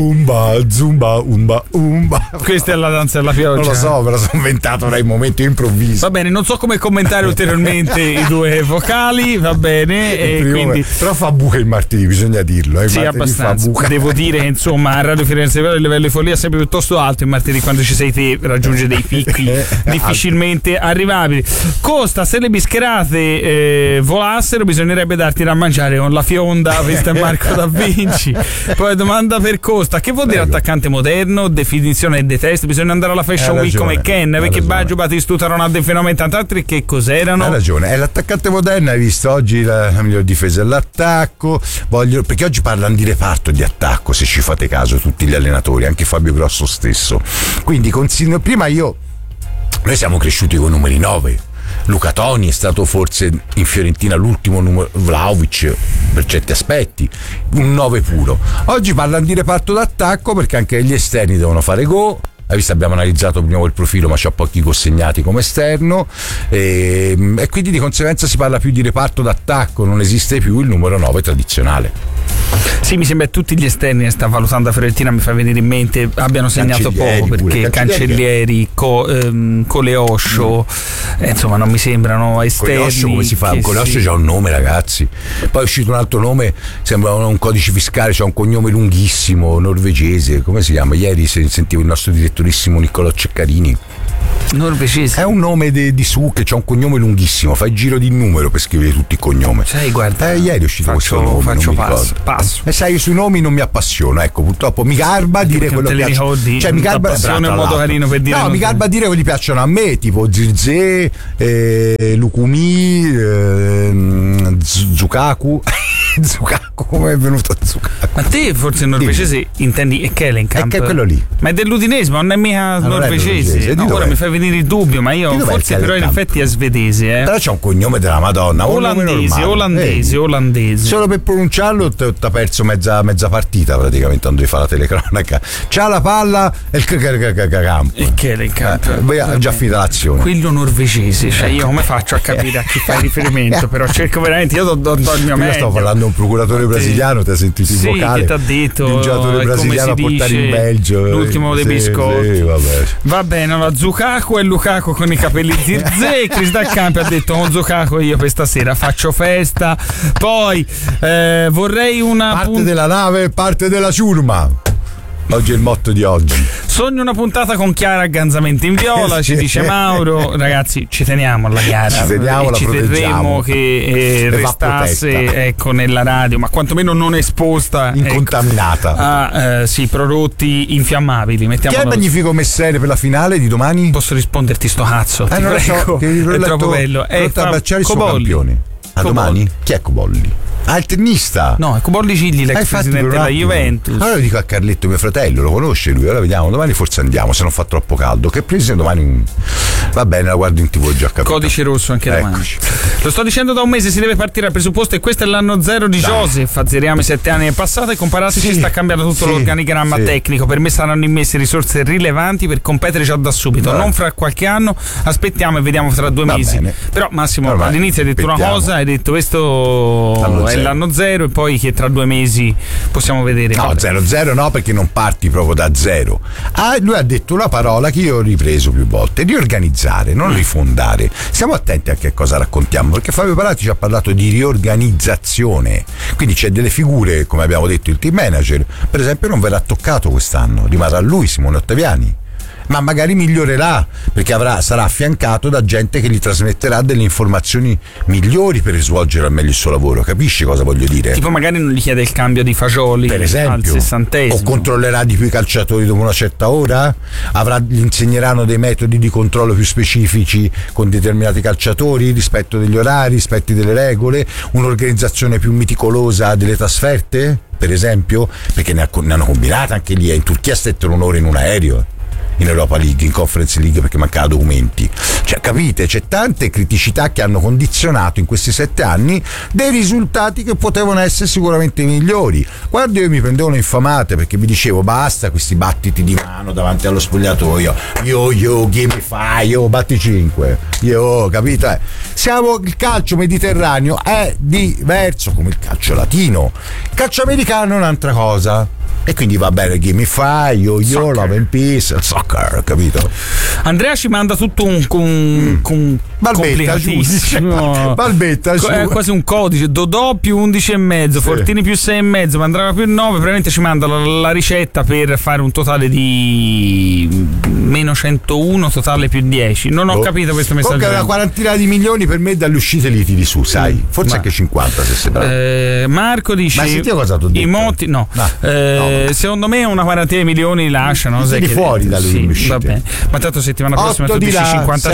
umba. Questa è la danza della pioggia. Non lo so, me la sono inventato ora in momento improvviso. Va bene, non so come commentare ulteriormente i 2 vocali, va bene. Quindi... Però fa buca il martedì, bisogna dirlo. Sì, abbastanza. Devo dire che insomma a Radio Firenze il livello di follia è sempre piuttosto alto. Il martedì, quando ci sei te, raggiunge dei picchi difficilmente arrivabili. Costa, se le bischerate volassero, bisognerebbe darti da mangiare con la fionda. Questo è Marco da Vinci. Poi domanda per Costa: che vuol dire attaccante moderno? Definizione de test. Bisogna andare alla Fashion Week come Ken, perché Baggio, Batistuta, Ronaldo e Fenomeno, tanti altri che cos'erano? Hai ragione, è l'attaccante moderno. Hai visto oggi la miglior difesa è l'attacco. Perché oggi parlano di reparto di attacco, se ci fate caso, tutti gli allenatori, anche Fabio Grosso stesso. Quindi prima noi siamo cresciuti con numeri 9. Luca Toni è stato forse in Fiorentina l'ultimo numero, Vlahovic per certi aspetti, un 9 puro. Oggi parlano di reparto d'attacco perché anche gli esterni devono fare gol. Hai visto, abbiamo analizzato prima il profilo, ma c'ha pochi gol segnati come esterno, e quindi di conseguenza si parla più di reparto d'attacco, non esiste più il numero 9 tradizionale. Sì, mi sembra che tutti gli esterni che sta valutando la Fiorentina, mi fa venire in mente, abbiano segnato poco, perché Cancellieri, Coleoscio, insomma non mi sembrano esterni. Coleoscio come si fa? Coleoscio c'ha un nome, ragazzi. Poi è uscito un altro nome, sembra un codice fiscale, c'ha un cognome lunghissimo, norvegese, come si chiama? Ieri sentivo il nostro direttorissimo Niccolò Ceccarini. Norvegese. È un nome di su che c'ha un cognome lunghissimo, fa il giro di numero per scrivere tutti i cognomi. Sai, guarda, ieri è uscito questo nome. Faccio passo. E sai, sui nomi non mi appassiono, ecco, purtroppo mi garba dire quello che piace. Cioè mi garba è un modo carino per dire. No, mi garba dire quelli piacciono a me, tipo Zirze, Lukumi, Zukaku. Zukaku, come è venuto Zukaku? Ma te forse il norvegese intendi Ekkelenkamp? È quello lì. Ma è dell'Udinese, ma non è mica norvegese. No, ora mi fai venire il dubbio, ma io forse però in effetti è svedese. Però c'è un cognome della Madonna. Olandese. Solo per pronunciarlo ti ha perso mezza partita praticamente quando devi fare la telecronaca. C'ha la palla e il campo. Ekkelenkamp. Già finita l'azione. Quello norvegese, cioè io come faccio a capire a chi fai riferimento? Però cerco veramente, io do il mio meglio. Sto parlando di un procuratore brasiliano, ti ha sentito il vocale? Che ti ha detto un giocatore brasiliano a portare in Belgio, l'ultimo dei biscotti. Vabbè. Va bene, allora Zukaku e Lukaku con i capelli Zirze. Chris Dal Campo ha detto: con Zukaku io questa sera faccio festa. Poi vorrei una parte della nave, parte della ciurma. Oggi è il motto di oggi. Sogno una puntata con Chiara Ganzamenti in viola, ci dice Mauro. Ragazzi, ci teniamo alla Chiara. Ci terremo che restasse nella radio, ma quantomeno non esposta, incontaminata a prodotti infiammabili. Chi è il magnifico messaggio per la finale di domani? Posso risponderti sto cazzo? Ti prego, è troppo bello. Abbracciare il suo campione. A domani? Chi è Cobolli? Il tennista. No, è Cobolli Cigli, l'ex presidente della Juventus. Allora dico a Carletto, mio fratello, lo conosce lui, ora vediamo, domani forse andiamo, se non fa troppo caldo, che prese domani Va bene, la guardo in TV, già capito. Codice rosso anche domani. Lo sto dicendo da un mese, si deve partire al presupposto e questo è l'anno zero di Joseph. Azzeriamo i 7 anni nel passato e comparateci sta cambiando tutto l'organigramma tecnico. Per me saranno immesse risorse rilevanti per competere già da subito, non fra qualche anno, aspettiamo e vediamo fra 2 mesi. Bene. Però Massimo, all'inizio hai detto una cosa, hai detto questo è l'anno zero e poi che tra 2 mesi possiamo vedere. No, 0-0 no, perché non parti proprio da zero. Lui ha detto una parola che io ho ripreso più volte: riorganizzare, non rifondare. Stiamo attenti a che cosa raccontiamo, perché Fabio Parati ci ha parlato di riorganizzazione, quindi c'è delle figure, come abbiamo detto il team manager per esempio non verrà toccato quest'anno, rimarrà lui, Simone Ottaviani, ma magari migliorerà perché sarà affiancato da gente che gli trasmetterà delle informazioni migliori per svolgere al meglio il suo lavoro. Capisci cosa voglio dire? Tipo magari non gli chiede il cambio di fagioli per esempio, al 60esimo, o controllerà di più i calciatori dopo una certa ora, gli insegneranno dei metodi di controllo più specifici con determinati calciatori, rispetto degli orari, rispetto delle regole, un'organizzazione più meticolosa delle trasferte per esempio, perché ne hanno combinata anche lì. In Turchia stettero un'ora in un aereo, in Europa League, in Conference League, perché mancava documenti. Cioè, capite, c'è tante criticità che hanno condizionato in questi 7 anni dei risultati che potevano essere sicuramente migliori. Guarda, io mi prendevo le infamate perché mi dicevo basta questi battiti di mano davanti allo spogliatoio, io give me 5, batti 5, capito? Il calcio mediterraneo è diverso come il calcio latino, il calcio americano è un'altra cosa. E quindi va bene, give me 5, io love and peace, soccer, capito? Andrea ci manda tutto un complicatissimo. Balbetta, è quasi un codice. Dodò più 11,5, Fortini più 6,5, Mandrava più 9. Probabilmente ci manda la ricetta per fare un totale di meno 101, totale più 10. Non ho capito questo messaggio. Comunque una quarantina di milioni per me dalle uscite li tiri su, sai? Forse anche 50 se sei bravo. Marco dice: ma senti cosa ti ho detto? I moti, no. Secondo me una quarantina di milioni li lasciano. Sei fuori dalle uscite. Va bene. Ma tanto settimana prossima tu dici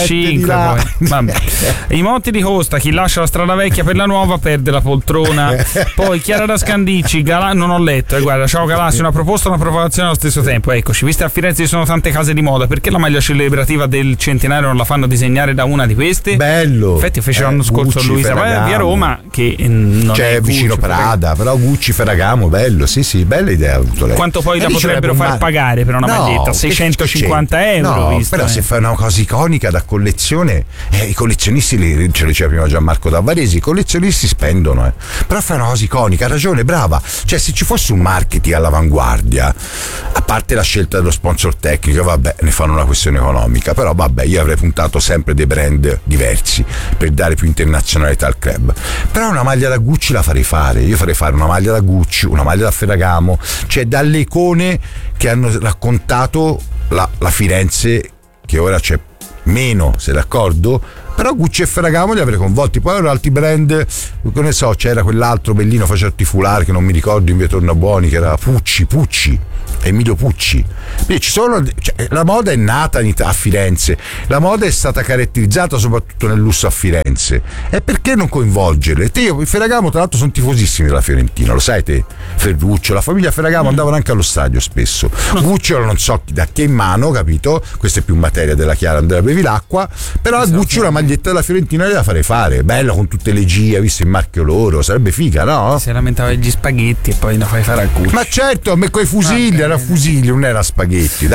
55. Vabbè. I motti di Costa, chi lascia la strada vecchia per la nuova perde la poltrona. Poi Chiara da Scandicci, non ho letto, guarda, ciao Galassi, una proposta, una provocazione allo stesso tempo. Eccoci, viste a Firenze ci sono tante case di moda, perché la maglia celebrativa del centenario non la fanno disegnare da una di queste? Bello. Infatti fece l'anno scorso Gucci, Luisa via Roma, che non c'è vicino Gucci, Prada, però Gucci Ferragamo, bello, sì, bella idea ha avuto lei. Quanto poi la potrebbero far pagare per una maglietta? 650 euro. No, visto, però se fai una cosa iconica da collezione, i collezionisti, ce lo diceva prima Gianmarco D'Avvaresi, i collezionisti spendono, però fai una cosa iconica, ha ragione, brava. Cioè, se ci fosse un marketing all'avanguardia, a parte la scelta dello sponsor tecnico, vabbè, ne fanno una questione economica, però vabbè, io avrei puntato sempre dei brand diversi per dare più internazionalità al club. Però una maglia da Gucci la farei fare, io farei fare una maglia da Gucci, una maglia da Ferragamo, cioè dalle icone che hanno raccontato la Firenze, che ora c'è meno, sei d'accordo? Però Gucci e Ferragamo li avrei convolti. Poi erano altri brand, che ne so, c'era quell'altro bellino faceva tutti i foulard che non mi ricordo in via Tornabuoni, che era Pucci, Emilio Pucci. Quindi ci sono, la moda è nata a Firenze, la moda è stata caratterizzata soprattutto nel lusso a Firenze, e perché non coinvolgerle? Io, il Ferragamo tra l'altro sono tifosissimi della Fiorentina, lo sai te? Ferruccio, la famiglia Ferragamo andavano anche allo stadio spesso. Gucci ora non so da che in mano, capito? Questa è più materia della Chiara Andrea Bevilacqua, però a Gucci una maglietta della Fiorentina la farei fare, bella con tutte le GIA, visto il marchio loro, sarebbe figa, no? Si lamentava degli spaghetti e poi la fai fare a Gucci. Ma certo, a me coi fusilli, era fusilli, non era spaghetti,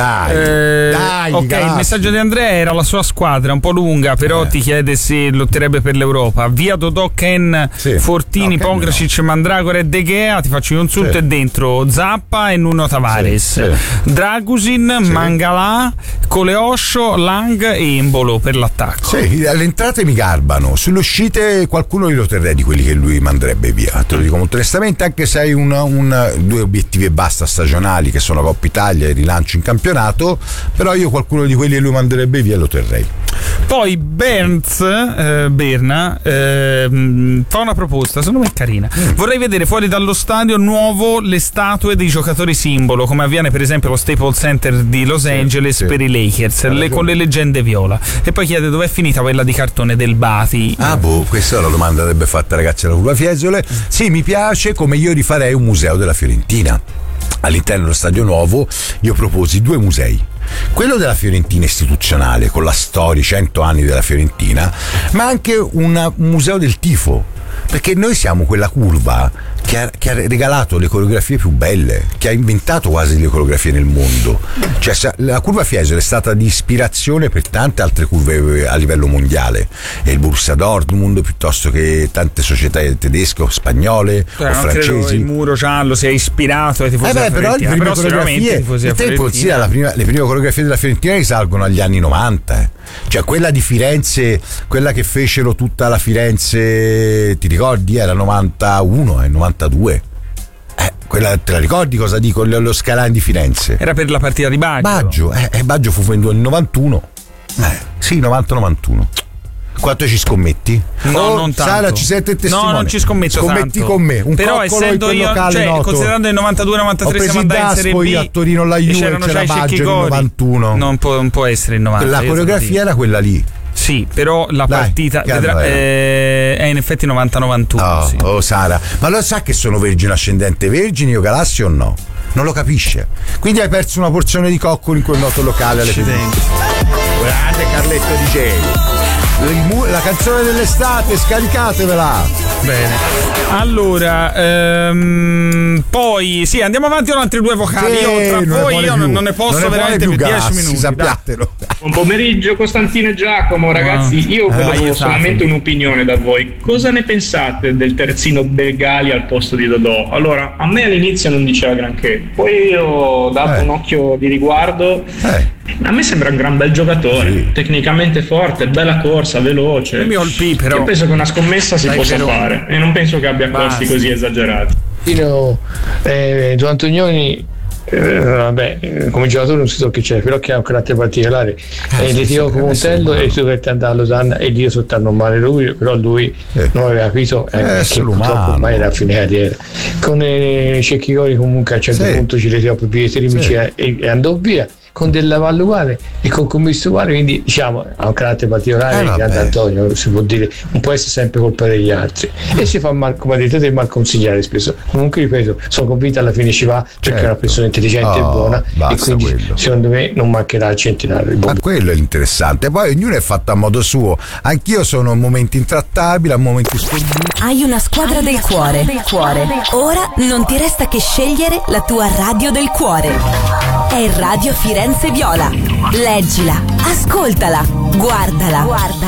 dai. Ok, il messaggio di Andrea era la sua squadra, un po' lunga, però ti chiede se lotterebbe per l'Europa. Via Dodò, Ken, Fortini, Pongracic, Mandragora e De Gea, ti faccio un insulto, e dentro Zappa e Nuno Tavares, Dragusin, Mangalà, Coleoscio, Lang e Embolo per l'attacco. Sì, le entrate mi garbano, sulle uscite qualcuno li lo terrei di quelli che lui manderebbe via, te lo dico molto onestamente, anche se hai due obiettivi e basta stagionali che sono Coppa Italia e rilancio in campionato, però io qualcuno di quelli che lui manderebbe via lo terrei. Poi Berna fa una proposta, secondo me è carina. Vorrei vedere fuori dallo stadio nuovo le statue dei giocatori simbolo, come avviene per esempio allo Staples Center di Los Angeles per i Lakers, con le leggende viola. E poi chiede dov'è finita quella di cartone del Bati. Questa è la domanda avrebbe fatta ragazzi alla Curva Fiesole. Sì, mi piace, come io rifarei un museo della Fiorentina. All'interno dello stadio nuovo io proposi 2 musei. quello della Fiorentina istituzionale, con la storia, 100 anni della Fiorentina, ma anche un museo del tifo, perché noi siamo quella curva che ha regalato le coreografie più belle, che ha inventato quasi le coreografie nel mondo. Cioè, la curva Fiesole è stata di ispirazione per tante altre curve a livello mondiale, e il Borussia Dortmund piuttosto che tante società tedesche o spagnole o francesi. Il muro giallo si è ispirato ai tifosi della Fiorentina, però le prime coreografie della Fiorentina risalgono agli anni 90. Cioè quella di Firenze, quella che fecero tutta la Firenze, ti ricordi? Era 91 e 92. Quella te la ricordi cosa dico? Lo Scalani di Firenze. Era per la partita di Baggio. Baggio fu venduto nel 91. Sì, 90-91. Quanto ci scommetti? No, non tanto. Sara, ci siete testimone? No, non ci scommetto Scommetti tanto. con me. Però essendo io, considerando il 92-93 siamo andati in Serie B, io a Torino la Juve, c'era Baggio nel 91. Non può essere il 90. La coreografia era quella lì. Sì, però la partita è in effetti 90-91. Sì. Sara, ma lo sa che sono vergine ascendente vergini io Galassi o no? Non lo capisce. Quindi hai perso una porzione di coccoli in quel noto locale alle Fiorentina. Guardate Carletto DJ. La canzone dell'estate, scaricatevela. Bene. Allora, poi sì, andiamo avanti con altri due vocali. Io non ne posso veramente più 10 minuti. Sappiatelo. Buon pomeriggio Costantino e Giacomo, ragazzi. Io volevo solamente un'opinione da voi. Cosa ne pensate del terzino Begali al posto di Dodò? Allora, a me all'inizio non diceva granché, poi ho dato un occhio di riguardo. A me sembra un gran bel giocatore, tecnicamente forte, bella corsa, veloce. Io penso che una scommessa si possa fare e non penso che abbia costi così esagerati. Don Antonioni come giocatore non si so che c'è, però che ha un carattere particolare, le tiro come un tello e tu per andare a Losanna e io soltanto male lui, però lui non aveva capito che purtroppo ormai era a fine carriera. Con Cecchigori comunque a un certo punto ci le tiro per piedi e andò via con del lavallo uguale e con commesso uguale, quindi diciamo ha un carattere particolare. Il grande Antonio, si può dire, non può essere sempre colpa degli altri e si fa mal, come detto, mal consigliare spesso. Comunque ripeto, sono convinto alla fine ci va perché è una persona intelligente e buona, e quindi secondo me non mancherà il centenario. Ma quello è interessante, poi ognuno è fatto a modo suo. Anch'io sono a momenti intrattabili, a momenti scorbutici. Hai una squadra del cuore. Ora non ti resta che scegliere la tua radio del cuore. È Radio Firenze Viola. Leggila, ascoltala, guardala.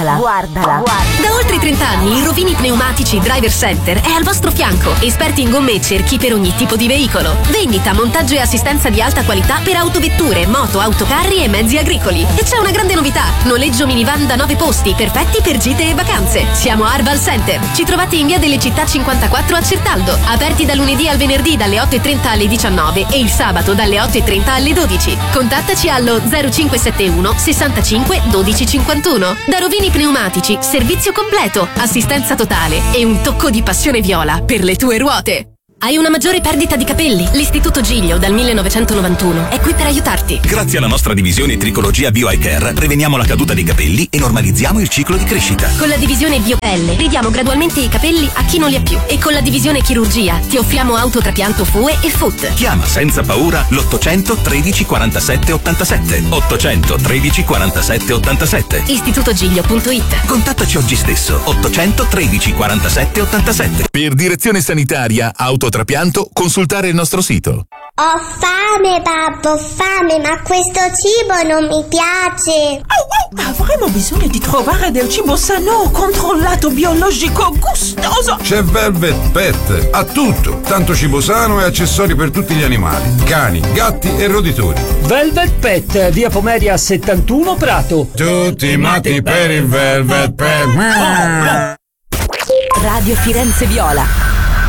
Da oltre 30 anni il Rovini Pneumatici Driver Center è al vostro fianco. Esperti in gomme e cerchi per ogni tipo di veicolo. Vendita, montaggio e assistenza di alta qualità per autovetture, moto, autocarri e mezzi agricoli. E c'è una grande novità: noleggio minivan da 9 posti, perfetti per gite e vacanze. Siamo Arval Center. Ci trovate in via delle Città 54 a Certaldo. Aperti da lunedì al venerdì dalle 8:30 alle 19 e il sabato dalle 8:30 alle 12. Contattaci allo 0571 65 12 51. Da Rovini Pneumatici, servizio completo, assistenza totale e un tocco di passione viola per le tue ruote. Hai una maggiore perdita di capelli? L'Istituto Giglio dal 1991 è qui per aiutarti. Grazie alla nostra divisione Tricologia Bio Eye Care preveniamo la caduta dei capelli e normalizziamo il ciclo di crescita. Con la divisione Biopelle ridiamo gradualmente i capelli a chi non li ha più, e con la divisione Chirurgia ti offriamo autotrapianto FUE e FUT. Chiama senza paura l'800 13 47 87 800 13 47 87 istitutogiglio.it. Contattaci oggi stesso 800 13 47 87. Per direzione sanitaria autotrapianto consultare il nostro sito. Ho fame, babbo, ho fame, ma questo cibo non mi piace. Avremo bisogno di trovare del cibo sano, controllato, biologico, gustoso. C'è Velvet Pet, ha tutto, tanto cibo sano e accessori per tutti gli animali, cani, gatti e roditori. Velvet Pet, via Pomeria 71 Prato. Tutti matti per il Velvet Pet. Radio Firenze Viola.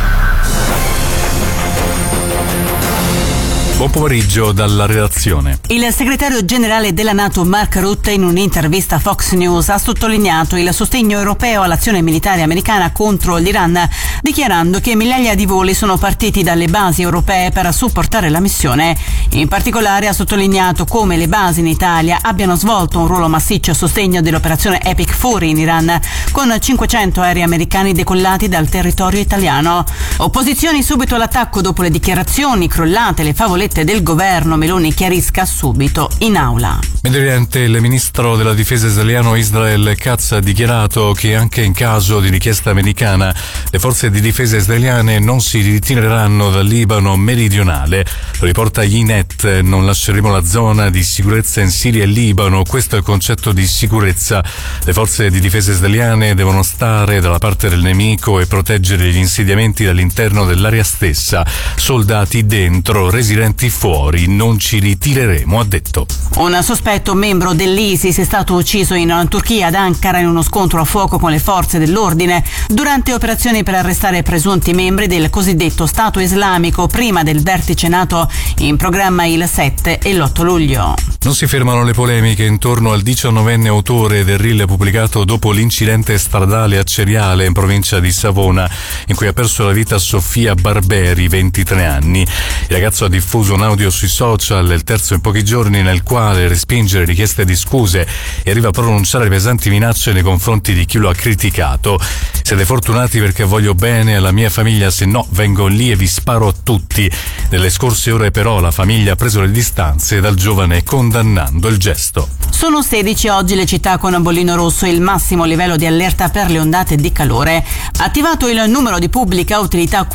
Buon pomeriggio dalla redazione. Il segretario generale della NATO Mark Rutte in un'intervista a Fox News ha sottolineato il sostegno europeo all'azione militare americana contro l'Iran, dichiarando che migliaia di voli sono partiti dalle basi europee per supportare la missione. In particolare ha sottolineato come le basi in Italia abbiano svolto un ruolo massiccio a sostegno dell'operazione Epic Fury in Iran, con 500 aerei americani decollati dal territorio italiano. Opposizioni subito all'attacco dopo le dichiarazioni crollate, le favolette virgolette, del governo Meloni chiarisca subito in aula. Medio Oriente, il ministro della difesa israeliano Israel Katz ha dichiarato che anche in caso di richiesta americana le forze di difesa israeliane non si ritireranno dal Libano meridionale. Lo riporta Ynet, non lasceremo la zona di sicurezza in Siria e Libano, questo è il concetto di sicurezza. Le forze di difesa israeliane devono stare dalla parte del nemico e proteggere gli insediamenti dall'interno dell'area stessa. Soldati dentro, residenti fuori, non ci ritireremo, ha detto. Un sospetto membro dell'ISIS è stato ucciso in Turchia, ad Ankara, in uno scontro a fuoco con le forze dell'ordine durante operazioni per arrestare presunti membri del cosiddetto Stato Islamico prima del vertice NATO in programma il 7 e l'8 luglio. Non si fermano le polemiche intorno al 19enne autore del reel pubblicato dopo l'incidente stradale a Ceriale in provincia di Savona, in cui ha perso la vita Sofia Barberi, 23 anni. Il ragazzo ha diffuso un audio sui social, il terzo in pochi giorni, nel quale respinge le richieste di scuse e arriva a pronunciare pesanti minacce nei confronti di chi lo ha criticato. Siete fortunati perché voglio bene alla mia famiglia, se no vengo lì e vi sparo a tutti. Nelle scorse ore però la famiglia ha preso le distanze dal giovane condannando il gesto. Sono 16 oggi le città con bollino rosso, il massimo livello di allerta per le ondate di calore. Attivato il numero di pubblica utilità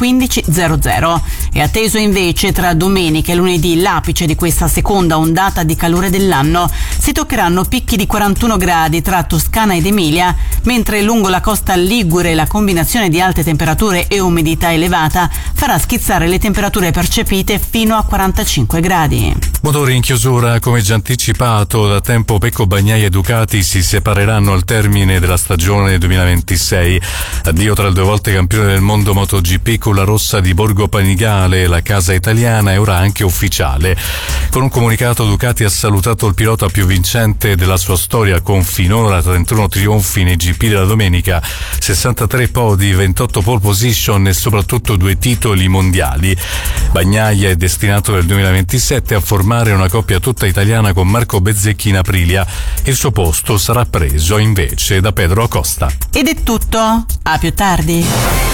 1500. È atteso invece tra domenica e lunedì l'apice di questa seconda ondata di calore dell'anno. Si toccheranno picchi di 41 gradi tra Toscana ed Emilia, mentre lungo la costa ligure la combinazione di alte temperature e umidità elevata farà schizzare le temperature percepite fino a 45 gradi. Motori in chiusura, come già anticipato da tempo. Pecco Bagnaia e Ducati si separeranno al termine della stagione 2026. Addio tra le due volte campione del mondo MotoGP con la rossa di Borgo Panigale. La casa italiana è ora anche ufficiale. Con un comunicato Ducati ha salutato il pilota più vincente della sua storia, con finora 31 trionfi nei GP della domenica, 63 podi, 28 pole position e soprattutto 2 titoli mondiali. Bagnaia è destinato nel 2027 a formare una coppia tutta italiana con Marco Bezzecchi in Aprilia. Il suo posto sarà preso invece da Pedro Acosta. Ed è tutto, a più tardi.